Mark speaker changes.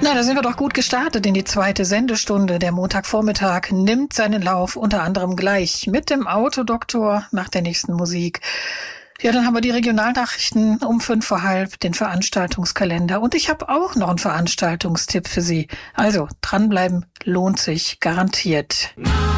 Speaker 1: Na, da sind wir doch gut gestartet in die zweite Sendestunde. Der Montagvormittag nimmt seinen Lauf, unter anderem gleich mit dem Autodoktor nach der nächsten Musik. Ja, dann haben wir die Regionalnachrichten um 5:30, den Veranstaltungskalender. Und ich habe auch noch einen Veranstaltungstipp für Sie. Also, dranbleiben lohnt sich garantiert.